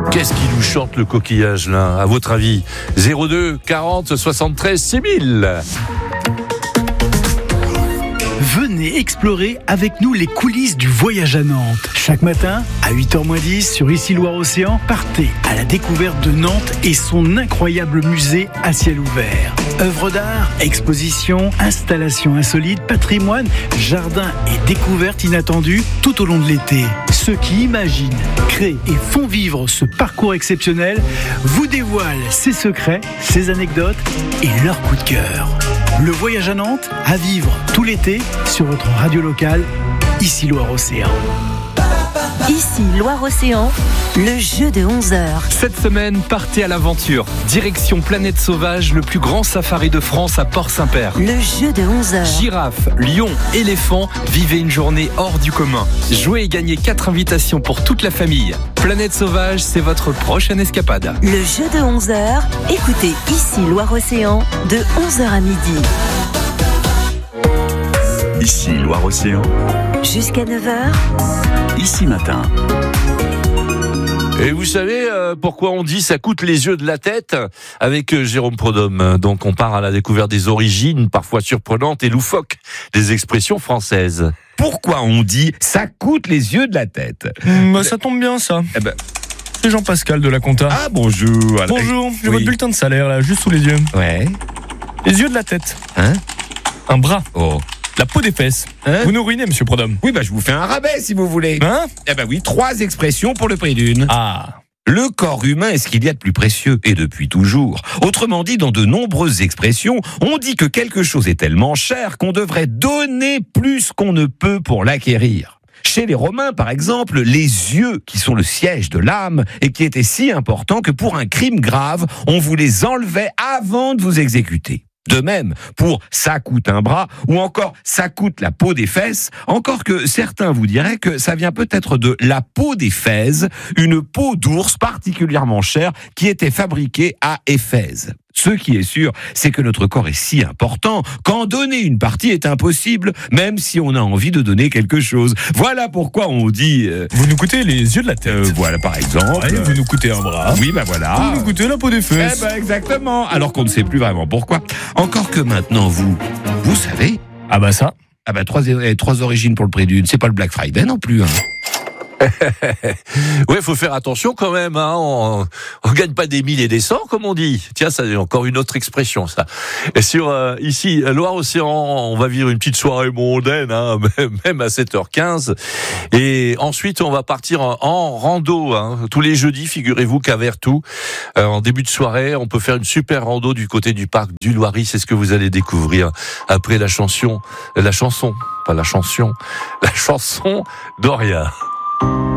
Qu'est-ce qui nous chante le coquillage là, à votre avis? 02 40 73 6000. Venez explorer avec nous les coulisses du voyage à Nantes. Chaque matin, à 8h-10 sur Ici Loire-Océan, partez à la découverte de Nantes et son incroyable musée à ciel ouvert. Œuvres d'art, expositions, installations insolites, patrimoine, jardins et découvertes inattendues tout au long de l'été. Ceux qui imaginent, créent et font vivre ce parcours exceptionnel vous dévoilent ses secrets, ses anecdotes et leurs coups de cœur. Le voyage à Nantes, à vivre tout l'été sur votre radio locale, Ici Loire-Océan. Ici Loire-Océan, le jeu de 11h. Cette semaine, partez à l'aventure. Direction Planète Sauvage, le plus grand safari de France à Port-Saint-Père. Le jeu de 11h. Girafes, lions, éléphants, vivez une journée hors du commun. Jouez et gagnez 4 invitations pour toute la famille. Planète Sauvage, c'est votre prochaine escapade. Le jeu de 11h, écoutez Ici Loire-Océan de 11h à midi. Ici Loire-Océan. Jusqu'à 9h. Ici Matin. Et vous savez pourquoi on dit ça coûte les yeux de la tête avec Jérôme Prudhomme. Donc on part à la découverte des origines, parfois surprenantes et loufoques, des expressions françaises. Pourquoi on dit ça coûte les yeux de la tête? Ça tombe bien ça. Eh ben, C'est Jean-Pascal de la Compta. ah bonjour. Bonjour, j'ai Oui. votre bulletin de salaire là, juste sous les yeux. Ouais. Les yeux de la tête. Hein? Un bras. Oh. La peau des fesses. Hein? Vous nous ruinez, monsieur Prudhomme. Oui, je vous fais un rabais si vous voulez. Hein? Eh ben oui, 3 expressions pour le prix d'une. Ah. Le corps humain est ce qu'il y a de plus précieux, et depuis toujours. Autrement dit, dans de nombreuses expressions, on dit que quelque chose est tellement cher qu'on devrait donner plus qu'on ne peut pour l'acquérir. Chez les Romains, par exemple, les yeux, qui sont le siège de l'âme, et qui étaient si importants que pour un crime grave, on vous les enlevait avant de vous exécuter. De même, pour « ça coûte un bras » ou encore « ça coûte la peau des fesses », encore que certains vous diraient que ça vient peut-être de la peau des Fèses, une peau d'ours particulièrement chère qui était fabriquée à Éphèse. Ce qui est sûr, c'est que notre corps est si important qu'en donner une partie est impossible, même si on a envie de donner quelque chose. Voilà pourquoi on dit... Vous nous coûtez les yeux de la tête. Voilà par exemple... Ouais, vous nous coûtez un bras. Oui, voilà. Vous nous coûtez la peau des fesses. Exactement. Alors qu'on ne sait plus vraiment pourquoi. Encore que maintenant, vous savez... Ah bah ça. 3 origines pour le prix d'une. C'est pas le Black Friday non plus, hein. Ouais, faut faire attention quand même, hein. On gagne pas des 1000 et des 100, comme on dit. Tiens, ça c'est encore une autre expression, ça. Et sur ici Loire-Océan, on va vivre une petite soirée mondaine, hein, même à 7h15. Et ensuite, on va partir en rando, hein. Tous les jeudis, figurez-vous qu'à Vertou, en début de soirée, on peut faire une super rando du côté du parc du Loiry. C'est ce que vous allez découvrir après la chanson d'Oria.